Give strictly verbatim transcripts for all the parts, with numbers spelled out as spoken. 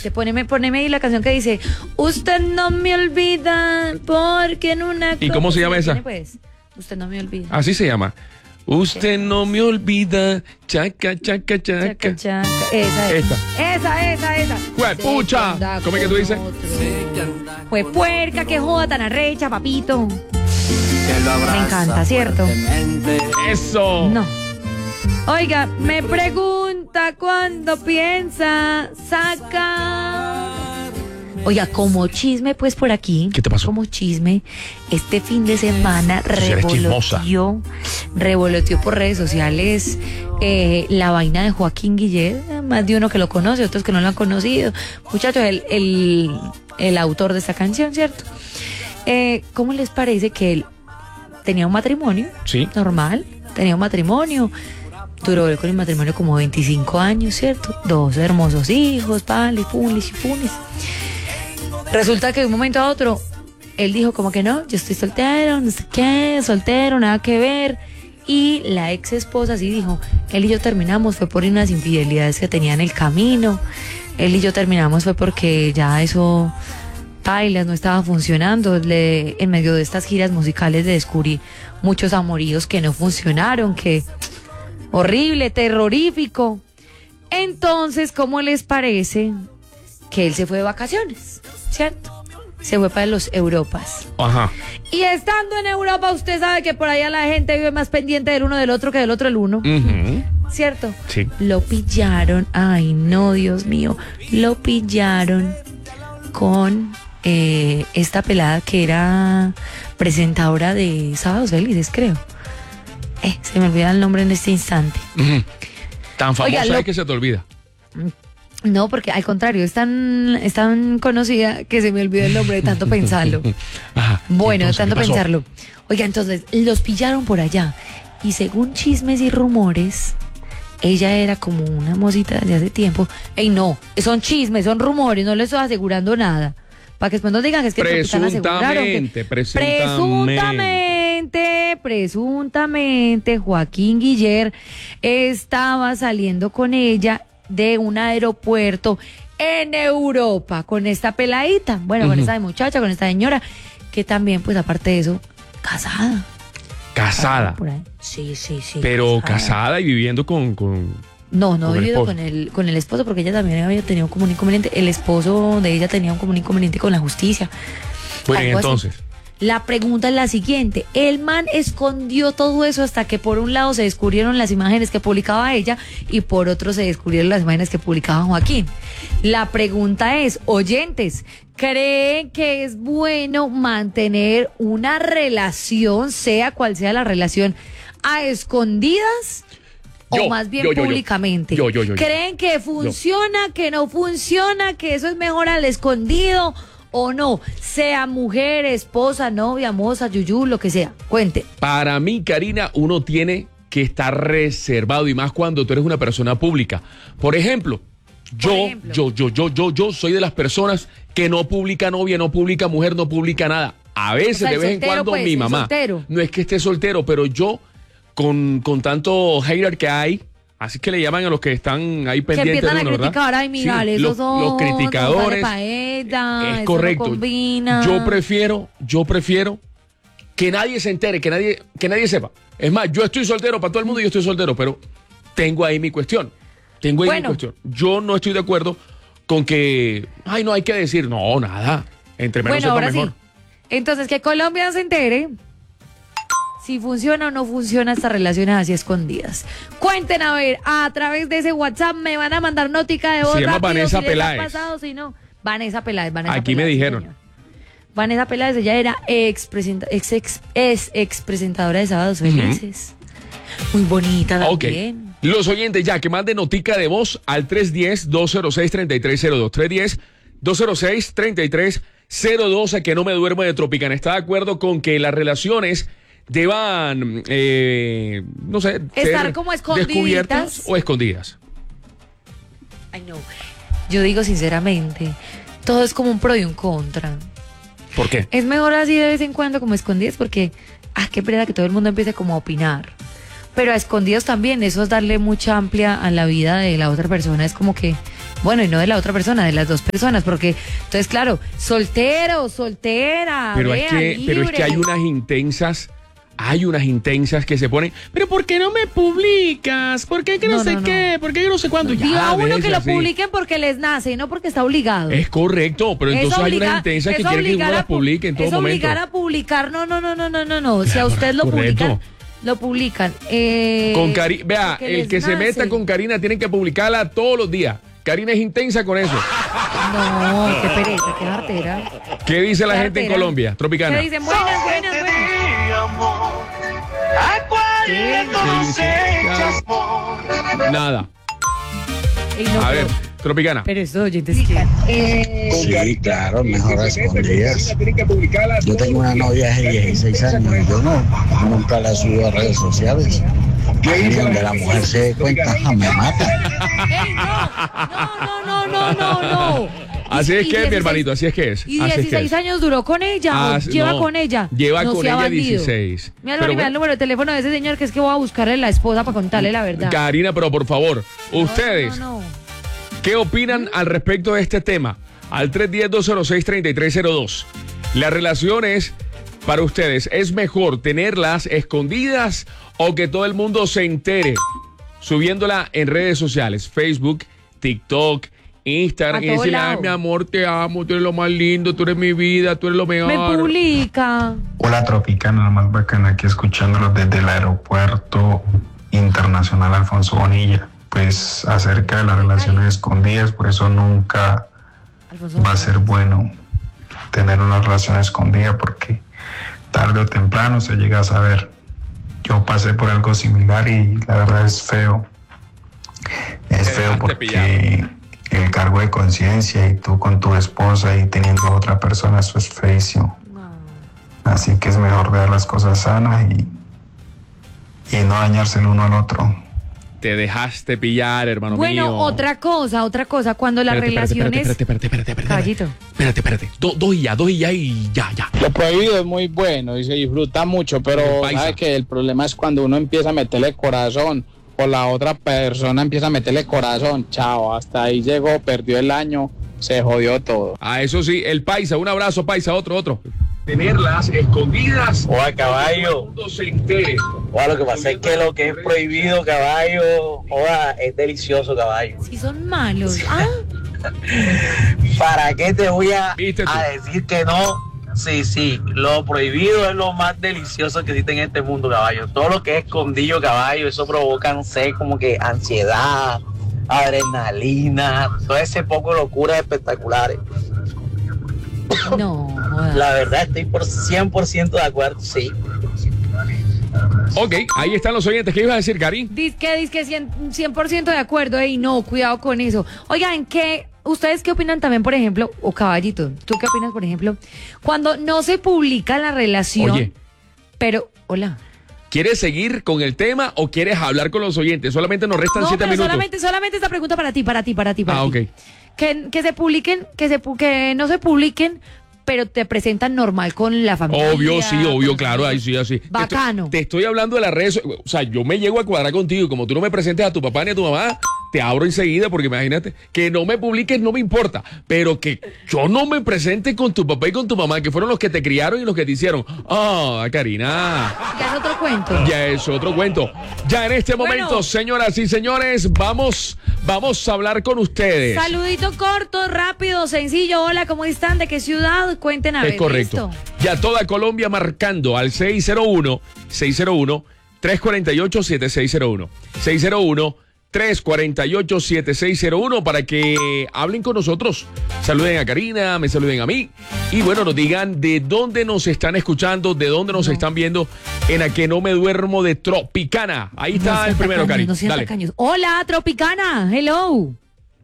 triste. Poneme, poneme ahí la canción que dice, usted no me olvida porque en una... ¿Y cómo se llama esa? Pues, usted no me olvida. Así se llama. Usted no me olvida, chaca, chaca, chaca. Chaca, chaca. Esa es. Esta. Esa, esa, esa. Jue, pucha. ¿Cómo es que tú dices? Fue puerca, que joda tan arrecha, papito. Me encanta, ¿cierto? Eso. No. Oiga, me pregunta cuándo piensa sacar. Oiga, como chisme, pues por aquí. ¿Qué te pasó? Como chisme, este fin de semana eres revoloteó, revoloteó por redes sociales eh, la vaina de Joaquín Guillet. Más de uno que lo conoce, otros que no lo han conocido. Muchachos, el, el, el autor de esta canción, ¿cierto? Eh, ¿Cómo les parece que él tenía un matrimonio? Sí. Normal, tenía un matrimonio. Duró con el matrimonio como veinticinco años, ¿cierto? Dos hermosos hijos, pali, pulis y pulis. Resulta que de un momento a otro, él dijo como que no, yo estoy soltero, no sé qué, soltero, nada que ver. Y la ex esposa sí dijo, él y yo terminamos, fue por unas infidelidades que tenía en el camino. Él y yo terminamos fue porque ya eso, bailas, no estaba funcionando. Le, en medio de estas giras musicales le descubrí muchos amoríos que no funcionaron, que horrible, terrorífico. Entonces, ¿cómo les parece que él se fue de vacaciones? ¿Cierto? Se fue para los Europas. Ajá. Y estando en Europa, usted sabe que por allá la gente vive más pendiente del uno del otro que del otro el uno. Uh-huh. ¿Cierto? Sí. Lo pillaron, ay no, Dios mío, lo pillaron con eh, esta pelada que era presentadora de Sábados Felices, creo. Eh, se me olvida el nombre en este instante. Uh-huh. Tan famosa Oiga, lo... es que se te olvida. No, porque al contrario, es tan, es tan conocida que se me olvidó el nombre de tanto pensarlo. Ajá. Bueno, de Entonces, tanto ¿qué pasó? pensarlo. Oiga, entonces, los pillaron por allá. Y según chismes y rumores, ella era como una mocita de hace tiempo. Ey, no, son chismes, son rumores, no les estoy asegurando nada. Para que después nos digan que es que están asegurando. Presuntamente, presuntamente. Presuntamente, presuntamente, Joaquín Guillet estaba saliendo con ella de un aeropuerto en Europa con esta peladita, bueno, uh-huh. con esta muchacha, con esta señora, que también, pues aparte de eso, casada. Casada. Por ahí. Sí, sí, sí. Pero casada, casada y viviendo con... con no, no con vivido con el, con el esposo, porque ella también había tenido como un inconveniente. El esposo de ella tenía como un inconveniente con la justicia. Bueno, entonces... Así. La pregunta es la siguiente, el man escondió todo eso hasta que por un lado se descubrieron las imágenes que publicaba ella y por otro se descubrieron las imágenes que publicaba Joaquín. La pregunta es, oyentes, ¿creen que es bueno mantener una relación, sea cual sea la relación, a escondidas? Yo, o más bien yo, yo, públicamente. Yo, yo, yo, yo, ¿Creen que funciona, yo. que no funciona, que eso es mejor al escondido? ¿O no? Sea mujer, esposa, novia, moza, yuyú, lo que sea. Cuente. Para mí, Karina, uno tiene que estar reservado y más cuando tú eres una persona pública. Por ejemplo, yo, Por ejemplo. yo, yo, yo, yo, yo soy de las personas que no publica novia, no publica mujer, no publica nada. A veces, o sea, de vez soltero, en cuando, pues, mi mamá. Soltero. No es que esté soltero, pero yo, con, con tanto hater que hay, así que le llaman a los que están ahí pendientes de uno, ¿verdad? Que empiezan a criticar, ay, mira, sí, esos los, son, los criticadores. Paeta, es correcto. No yo prefiero, yo prefiero que nadie se entere, que nadie, que nadie sepa. Es más, yo estoy soltero para todo el mundo y yo estoy soltero, pero tengo ahí mi cuestión. Tengo ahí bueno. mi cuestión. Yo no estoy de acuerdo con que, ay, no hay que decir, no, nada. Entre menos bueno, sepa ahora mejor. Sí. Entonces, que Colombia se entere si funciona o no funciona estas relaciones así escondidas. Cuenten, a ver, a través de ese WhatsApp me van a mandar notica de voz. Se llama rápido, Vanessa si Peláez. Les ha pasado, si no, Vanessa Peláez, Vanessa Aquí Peláez, me dijeron. Señor. Vanessa Peláez, ella era ex, presenta, ex, ex, ex, ex presentadora de Sábados Felices. Uh-huh. Muy bonita también. Okay. Los oyentes ya, que manden notica de voz al tres uno cero, dos cero seis, tres tres cero dos. tres uno cero, dos cero seis, tres tres cero dos, a que no me duermo de Tropican. ¿Está de acuerdo con que las relaciones deban, eh, no sé, estar ser como escondidas descubiertas o escondidas? Ay, no. Yo digo sinceramente, todo es como un pro y un contra. ¿Por qué? Es mejor así de vez en cuando como escondidas porque, ah, qué pena que todo el mundo empiece como a opinar. Pero a escondidas también, eso es darle mucha amplia a la vida de la otra persona. Es como que Bueno, y no de la otra persona, de las dos personas, porque entonces, claro, soltero, soltera, Pero vea, es que, libre. pero es que hay unas intensas, hay unas intensas que se ponen, pero ¿por qué no me publicas? ¿Por qué que no, No, sé no, no. qué? ¿Por qué que no sé cuándo? Digo a uno déjese que lo así. publiquen porque les nace y no porque está obligado. Es correcto, pero Es entonces hay obligar- unas intensas que es quieren que obligar uno a las pu- publique en todo es momento. obligar a publicar, no, no, no, no, no, no, no. Si a Claro, usted lo correcto. publican, lo publican. Eh, Con Cari- Vea, porque el les que se nace. meta con Karina tiene que publicarla todos los días. Karina es intensa con eso. No, qué pereza, qué artera. ¿Qué dice la Qué gente en artera. Colombia? Tropicana. ¿Qué dicen? Buenas, buenas, buenas. Nada. Ey, no, A pero- ver, Tropicana. Pero esos oyentes que... Sí, claro, mejor a escondidas. Yo tengo una novia de dieciséis años y yo no, nunca la subo a redes sociales. Y donde la mujer se dé cuenta, ja, me mata. ¡Ey, no! No, no, no, no, no, no. Así Y- es y que es, mi dieciséis hermanito, así es que es. ¿Y Así es que dieciséis es. años duró con ella? ¿O Ah, lleva no, con ella? lleva No con sea ella bandido. dieciséis. Mira, Pero mira bueno. el número de teléfono de ese señor que es que voy a buscarle la esposa para contarle la verdad. Karina, pero por favor, No, ustedes, No, no, no. ¿qué opinan al respecto de este tema? Al tres uno cero, dos cero seis, tres tres cero dos. Las relaciones, para ustedes, ¿es mejor tenerlas escondidas o que todo el mundo se entere subiéndola en redes sociales? Facebook, TikTok, Instagram. A Y todo decirle, ay, lado. mi amor, te amo, tú eres lo más lindo, tú eres mi vida, tú eres lo mejor. Me publica. Hola Tropicana, la más bacana, aquí escuchándolos desde el aeropuerto internacional Alfonso Bonilla. Pues acerca de las relaciones escondidas, por eso nunca Alfonso. va a ser bueno tener una relación escondida porque tarde o temprano se llega a saber. Yo pasé por algo similar y la verdad es feo. Es Te feo dejaste porque pillado. el cargo de conciencia y tú con tu esposa y teniendo a otra persona, eso es feísimo. No. Así que es mejor ver las cosas sanas y, y no dañarse el uno al otro. Te dejaste pillar, hermano Bueno, mío. otra cosa, otra cosa. Cuando las Espérate, espérate, relaciones... Espérate, espérate, espérate, espérate. Caballito. Espérate, espérate. Do- dos y ya, dos y ya y ya, ya. Lo prohibido es muy bueno y se disfruta mucho, pero Paisa. sabe que el problema es cuando uno empieza a meterle corazón o la otra persona empieza a meterle corazón. Chao, hasta ahí llegó, perdió el año, se jodió todo. Ah, eso sí, el paisa, un abrazo, paisa, otro, otro. Tenerlas escondidas. Oa, caballo. mundo se entere. Oa, lo que pasa es que lo que es prohibido, caballo, oa, es delicioso, caballo. Si son malos. Ah, ¿Para qué te voy a, ¿Viste tú? a decir que no? Sí, sí, lo prohibido es lo más delicioso que existe en este mundo, caballo. Todo lo que es escondido, caballo, eso provoca, no sé, como que ansiedad, adrenalina, todo ese poco de locuras espectaculares. no, joda. La verdad, estoy por cien por ciento de acuerdo, sí. Ok, ahí están los oyentes. ¿Qué ibas a decir, Karin? Dice que, dice que cien, cien por ciento de acuerdo, ey, no, cuidado con eso. Oigan, ¿qué, ¿ustedes qué opinan también, por ejemplo, o Caballito, tú qué opinas, por ejemplo, cuando no se publica la relación, Oye. pero, hola. ¿Quieres seguir con el tema o quieres hablar con los oyentes? Solamente nos restan No, siete pero minutos. solamente, solamente esta pregunta para ti, para ti, para ti, para Ah, ti. ok. Que, que se publiquen, que se pu- que no se publiquen, pero te presentan normal con la familia. Obvio, sí, obvio, con- claro, ahí sí, así. Bacano. Te estoy, te estoy hablando de las redes, o sea, yo me llego a cuadrar contigo y como tú no me presentes a tu papá ni a tu mamá, te abro enseguida porque imagínate, que no me publiques no me importa, pero que yo no me presente con tu papá y con tu mamá, que fueron los que te criaron y los que te hicieron. Ah, Karina, Ya es otro cuento. ya es otro cuento. Ya en este Bueno. momento, señoras y señores, vamos, vamos a hablar con ustedes. Saludito corto, rápido, sencillo. Hola, ¿cómo están? ¿De qué ciudad? Cuenten a ver. Es correcto. ¿listo? Ya toda Colombia marcando al seis cero uno, seis cero uno, tres cuatro ocho, siete seis cero uno. seis cero uno, tres cuatro ocho, siete seis cero uno para que hablen con nosotros. Saluden a Karina, me saluden a mí. Y bueno, nos digan de dónde nos están escuchando, de dónde nos No. están viendo en A Que No Me Duermo de Tropicana. Ahí está No sean el primero, tacaños, Cari. no sean Dale. tacaños. Hola, Tropicana. Hello.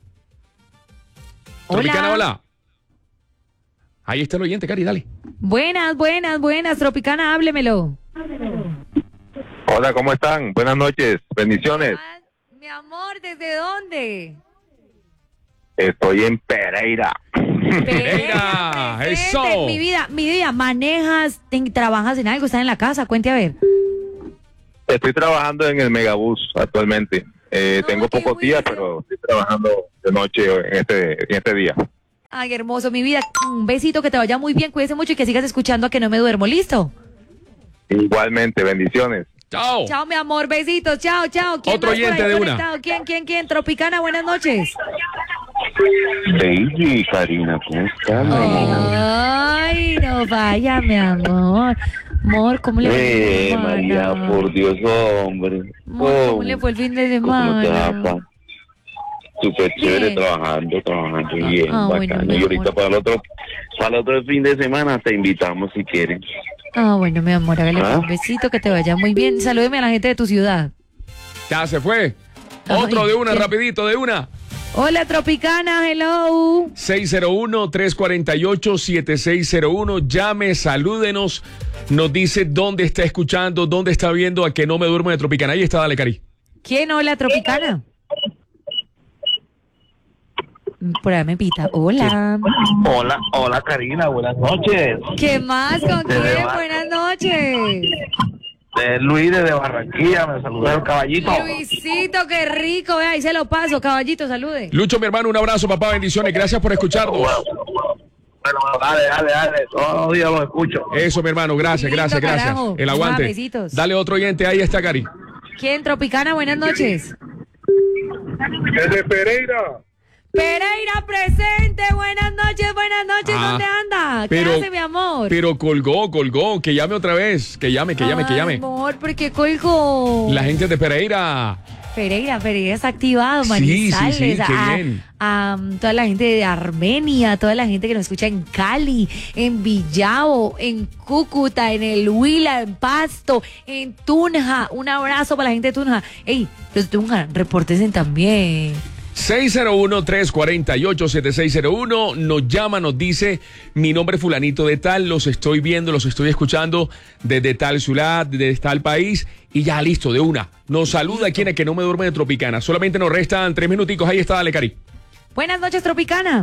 Tropicana, hola. Ahí está el oyente, Cari, dale. Buenas, buenas, buenas. Tropicana, háblemelo. Hola, ¿cómo están? Buenas noches, bendiciones. Ah, mi amor, ¿desde dónde? Estoy en Pereira. Pereira, Presente. eso. Mi vida, mi vida, manejas, te- trabajas en algo, estás en la casa, cuente a ver. Estoy trabajando en el Megabús actualmente. Eh, No, tengo qué pocos días, bueno. pero estoy trabajando de noche en este, en este día. Ay, hermoso, mi vida. Un besito, que te vaya muy bien, cuídese mucho y que sigas escuchando a Que No Me Duermo. ¿Listo? Igualmente, bendiciones. Chao. Chao, mi amor, besitos, chao, chao. ¿Quién Otro más por oyente ahí de una. conectado? ¿Quién, quién, quién? Tropicana, buenas noches. Baby, Karina, ¿cómo estás, mi amor? Ay, no vaya, mi amor. Amor, ¿cómo le fue el fin de Eh, semana? María, por Dios, hombre. Amor, ¿cómo Oh, le fue el fin de ¿cómo te va, semana? pa? Súper chévere, Bien. trabajando, trabajando bien, Ah, bueno, bacano. mi Y ahorita amor. para el otro, para el otro fin de semana te invitamos si quieres. Ah, bueno, mi amor, hágale ¿Ah? un besito, que te vaya muy bien. Salúdeme a la gente de tu ciudad. Ya se fue. Ay, Otro de una, ¿quién? rapidito, de una. Hola, Tropicana, hello. seis cero uno, tres cuatro ocho, siete seis cero uno. Llame, salúdenos. Nos dice dónde está escuchando, dónde está viendo a Que No Me Duermo de Tropicana. Ahí está, dale, Cari. ¿Quién? Hola, Tropicana. Por ahí me pita. Hola. Hola, hola Karina, buenas noches. ¿Qué más? ¿Con Te quién? va- Buenas noches. Eh, Luis desde Barranquilla, me saluda el caballito. Luisito, qué rico. Vea, ahí se lo paso. Caballito, salude. Lucho, mi hermano, un abrazo, papá, bendiciones. Gracias por escucharnos. Bueno, bueno, dale, dale, dale, todos los días lo escucho. Eso, mi hermano, gracias, Lindo, gracias, gracias. carajo. El aguante. Mua, besitos. Dale otro oyente, ahí está, Cari. ¿Quién? Tropicana, buenas noches. Desde Pereira. Pereira presente, buenas noches, buenas noches, Ah, ¿dónde anda? ¿Qué pero- hace, mi amor? Pero colgó, colgó, que llame otra vez, que llame, que llame, que Ay, llame. amor, ¿por qué colgó? La gente de Pereira. Pereira, Pereira está activado, Sí, Manizales, sí, sí, qué a, bien. a, um, toda la gente de Armenia, toda la gente que nos escucha en Cali, en Villavo, en Cúcuta, en el Huila, en Pasto, en Tunja. Un abrazo para la gente de Tunja. Ey, los de Tunja, repórtense también. seis cero uno, tres cuatro ocho, siete seis cero uno. Nos llama, nos dice: mi nombre es fulanito de tal, los estoy viendo, los estoy escuchando desde tal ciudad, desde tal país. Y ya listo, de una. Nos saluda quien es Que No Me Duerme de Tropicana. Solamente nos restan tres minuticos. Ahí está, dale, Cari. Buenas noches, Tropicana.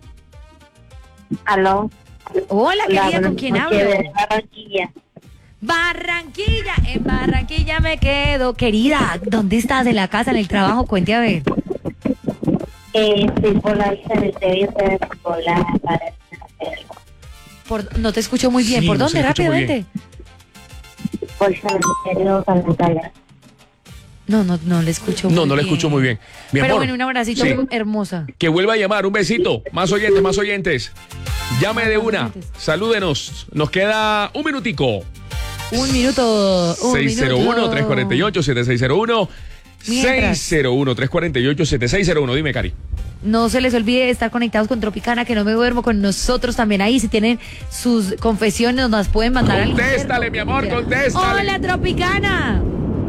Aló. Hola, querida, Hola, ¿con quién buenas hablo? noches, de Barranquilla. Barranquilla, en Barranquilla me quedo. Querida, ¿dónde estás? ¿En la casa, en el trabajo? Cuente a ver. Eh, estoy por la vista del cementerio, por la para Por, no te escucho muy bien. Sí, ¿Por no dónde? se escucha muy Rápidamente. por el cementerio Carnotala. No, no, no le escucho muy No, bien. no le escucho muy bien. Mi Pero amor, bueno, un abracito sí. hermosa. Que vuelva a llamar, un besito. Más oyentes, más oyentes. Llame de una. Salúdenos. Nos queda un minutico. Un minuto. Un seis cero uno, tres cuatro ocho, siete seis cero uno. Mientras. seis cero uno, tres cuatro ocho, siete seis cero uno. Dime, Cari. No se les olvide estar conectados con Tropicana, Que No Me Duermo, con nosotros también ahí. Si tienen sus confesiones, nos las pueden mandar al Contéstale, interno. mi amor, Mira. contéstale. Hola, Tropicana.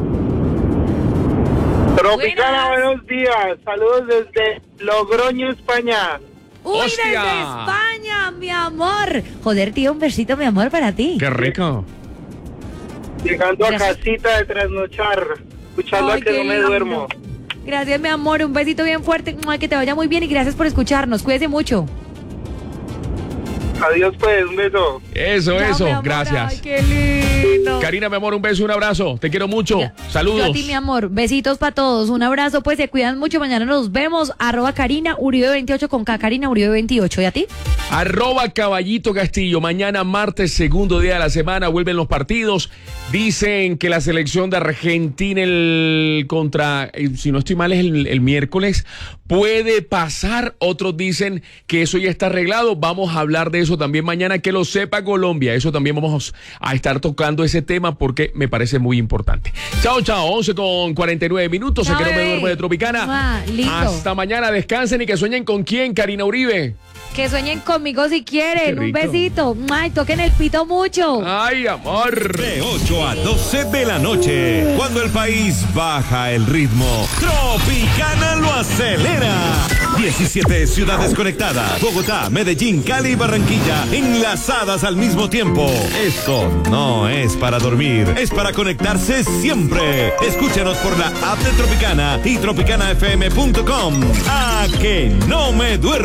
Tropicana, Buenas. buenos días. Saludos desde Logroño, España. Uy, ¡Hostia! desde España, mi amor. Joder, tío, un besito, mi amor, para ti. Qué rico. Llegando a Gracias. casita de trasnochar. Escuchando Ay, a Que qué No Me lindo. Duermo. Gracias, mi amor. Un besito bien fuerte. Mua, que te vaya muy bien y gracias por escucharnos. Cuídese mucho. Adiós, pues. Un beso. Eso, Chao, eso. mi amor. Gracias. Ay, qué lindo. Karina, mi amor, un beso, un abrazo. Te quiero mucho. Yo Saludos. a ti, mi amor. Besitos para todos. Un abrazo, pues se cuidan mucho. Mañana nos vemos. Arroba Karina Uribe veintiocho con K. Karina Uribe veintiocho. ¿Y a ti? Arroba Caballito Castillo. Mañana martes, segundo día de la semana, vuelven los partidos. Dicen que la selección de Argentina el contra, eh, si no estoy mal, es el, el miércoles, puede pasar. Otros dicen que eso ya está arreglado. Vamos a hablar de eso también mañana, que lo sepa Colombia. Eso también vamos a estar tocando ese tema porque me parece muy importante. Chao, chao. once con cuarenta y nueve minutos. Chao, Se que no me bebé. duermo de Tropicana. Mua, lindo. Hasta mañana. Descansen y que sueñen con quién, Karina Uribe. Que sueñen conmigo si quieren. Qué Un rico. besito. Mua, y toquen el pito mucho. Ay, amor. De ocho a doce de la noche, cuando el país baja el ritmo, Tropicana lo acelera. diecisiete ciudades conectadas: Bogotá, Medellín, Cali y Barranquilla, enlazadas al mismo tiempo. Esto no es para dormir, es para conectarse siempre. Escúchanos por la app de Tropicana y tropicana f m punto com. A que no me duermo.